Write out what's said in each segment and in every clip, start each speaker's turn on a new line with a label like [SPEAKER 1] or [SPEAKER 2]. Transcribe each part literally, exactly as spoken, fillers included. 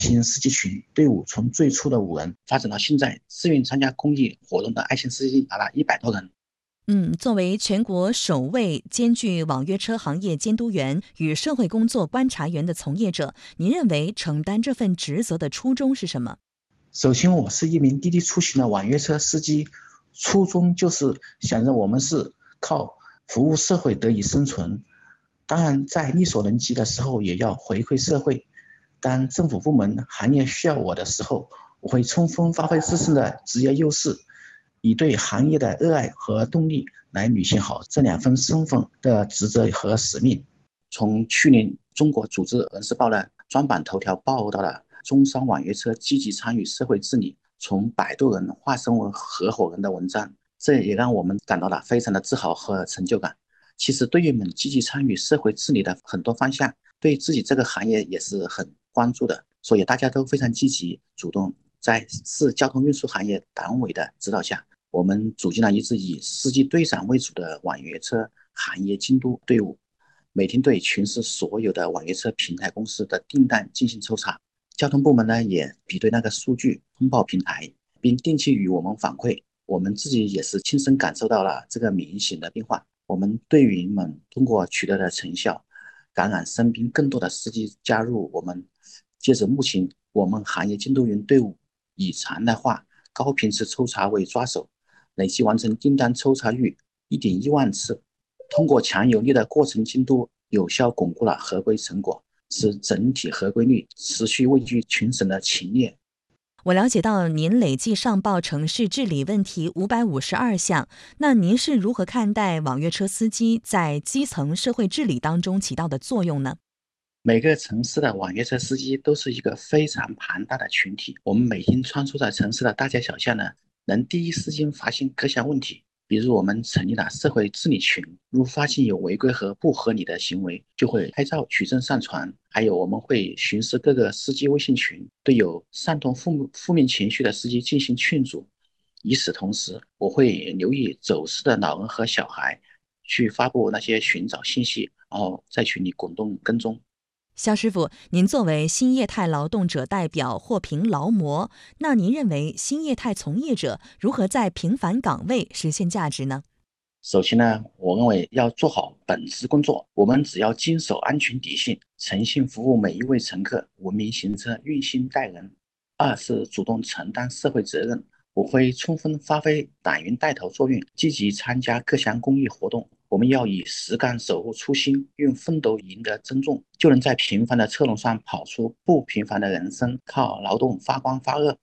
[SPEAKER 1] 心司机群队伍从最初的五人发展到现在自愿参加公益活动的爱心司机达了一百多人。
[SPEAKER 2] 嗯，作为全国首位兼具网约车行业监督员与社会工作观察员的从业者，您认为承担这份职责的初衷是什么？
[SPEAKER 1] 首先，我是一名滴滴出行的网约车司机，初衷就是想着我们是靠服务社会得以生存，当然在力所能及的时候也要回馈社会。当政府部门行业需要我的时候，我会充分发挥自身的职业优势，以对行业的热爱和动力来履行好这两份身份的职责和使命。从去年中国组织人事报的专版头条报道了中商网约车积极参与社会治理，从摆渡人化身为合伙人的文章，这也让我们感到了非常的自豪和成就感。其实队员们积极参与社会治理的很多方向，对自己这个行业也是很关注的，所以大家都非常积极主动。在市交通运输行业党委的指导下，我们组建了一支以司机队长为主的网约车行业监督队伍，每天对全市所有的网约车平台公司的订单进行抽查。交通部门呢也比对那个数据通报平台，并定期与我们反馈。我们自己也是亲身感受到了这个明显的变化。我们队员们通过取得的成效，感染身边更多的司机加入我们。截至目前，我们行业监督员队伍以常态化、高频次抽查为抓手，累计完成订单抽查逾 一点一万次。通过强有力的过程监督，有效巩固了合规成果，使整体合规率持续位居全省的前列。
[SPEAKER 2] 我了解到您累计上报城市治理问题五百五十二项，那您是如何看待网约车司机在基层社会治理当中起到的作用呢？
[SPEAKER 1] 每个城市的网约车司机都是一个非常庞大的群体，我们每天穿梭在城市的大街小巷呢，能第一时间发现各项问题。比如我们成立了社会治理群，如发现有违规和不合理的行为，就会拍照取证上传。还有我们会巡视各个司机微信群，对有煽动负负面情绪的司机进行劝阻。与此同时，我会留意走失的老人和小孩，去发布那些寻找信息，然后在群里滚动跟踪。
[SPEAKER 2] 肖师傅，您作为新业态劳动者代表或评劳模，那您认为新业态从业者如何在平凡岗位实现价值呢？
[SPEAKER 1] 首先呢，我认为要做好本职工作，我们只要坚守安全底线，诚信服务每一位乘客，文明行车，用心待人。二是主动承担社会责任，我会充分发挥党员带头作用，积极参加各项公益活动。我们要以实干守护初心，用奋斗赢得尊重，就能在平凡的车龙上跑出不平凡的人生，靠劳动发光发热。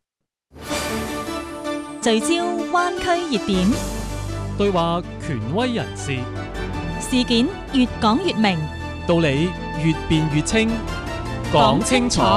[SPEAKER 2] 聚焦灣區熱點，
[SPEAKER 3] 對話權威人士，
[SPEAKER 2] 事件越講越明，
[SPEAKER 3] 道理越辯越清，講清楚。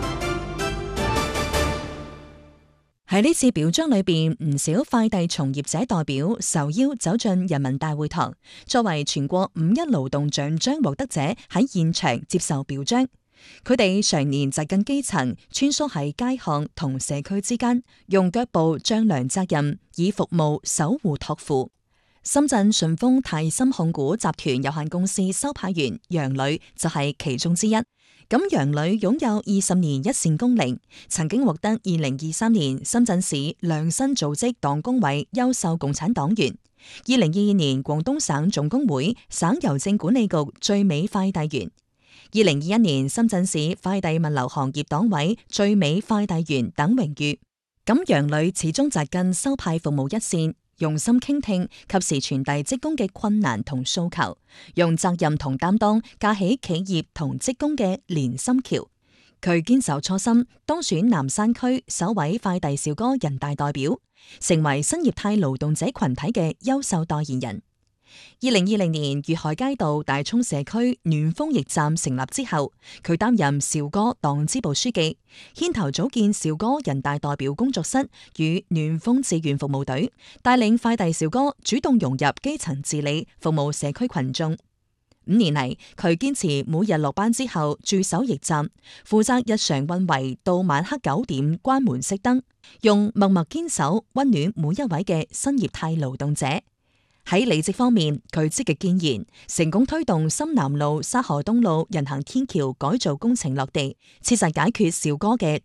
[SPEAKER 2] 喺呢次表彰裏邊，唔少快遞從業者代表受邀走進人民大會堂，作為全國五一勞動獎章獲得者喺現場接受表彰。佢哋常年紮緊基層，穿梭喺街巷同社區之間，用腳步丈量責任，以服務守護託付。深圳順豐泰森控股集團有限公司收派員楊磊就係其中之一。咁楊磊擁有二十年一線功齡，曾經獲得二零二三年深圳市良新組織黨工委優秀共產黨員，二零二二年廣東省總工會省郵政管理局最美快遞員，二零二一年深圳市快遞物流行業黨委最美快遞員等榮譽。咁楊磊始終紮緊收派服務一線，用心傾聽，及時傳遞職工嘅困難同訴求，用責任同擔當架起企業同職工嘅連心橋。佢堅守初心，當選南山區首位快遞小哥人大代表，成為新業態勞動者群體嘅優秀代言人。二零二零年粵海街道大涌社區暖風驛站成立之後，佢擔任兆哥黨支部書記，牽頭組建兆哥人大代表工作室與暖風志願服務隊，帶領快遞小哥主動融入基層治理，服務社區群眾。五年嚟，佢堅持每日落班之後駐守驛站，負責日常運維到晚黑九點關門熄燈，用默默堅守溫暖每一位嘅新業態勞動者。 喺履職方面，佢積極建言，成功推動深南路、沙河東路人行天橋改造工程落地，切實解決韶哥嘅